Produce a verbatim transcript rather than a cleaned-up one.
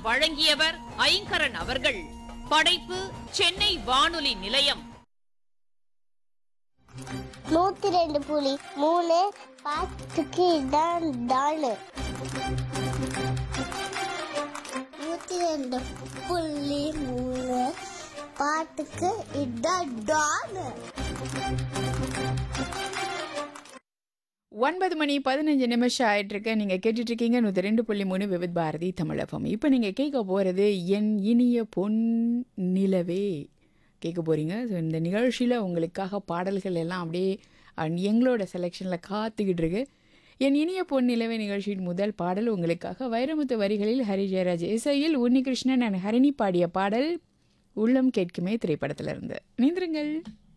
வழங்கியவர் ஐங்கரன் அவர்கள். படைப்பு சென்னை வானொலி நிலையம். நூத்தி ரெண்டு புள்ளி மூணு பாட்டுக்கு இதான் டாலு. நூத்தி ரெண்டு புள்ளி மூணு பாட்டுக்கு இதான் டாலு. ஒன்பது மணி பதினஞ்சு நிமிஷம் ஆயிட்டு இருக்கு. நீங்க கேட்டுட்டு இருக்கீங்க நூற்றி ரெண்டு புள்ளி மூணு விவித் பாரதி தமிழகம். இப்போ நீங்க கேட்க போறது என் இனிய பொன் நிலவே கேட்க போறீங்க. ஸோ இந்த நிகழ்ச்சியில் உங்களுக்காக பாடல்கள் எல்லாம் அப்படியே அஹ், எங்களோட செலெக்ஷனில் காத்துக்கிட்டு இருக்கு. என் இனிய பொன் நிலவே நிகழ்ச்சியின் முதல் பாடல் உங்களுக்காக வைரமுத்து வரிகளில் ஹரி ஜெயராஜ் இசையில் உன்னிகிருஷ்ணன் அண்ட் ஹரிணி பாடிய பாடல் உள்ளம் கேட்குமே திரைப்படத்திலிருந்து. நீந்திருங்கள்.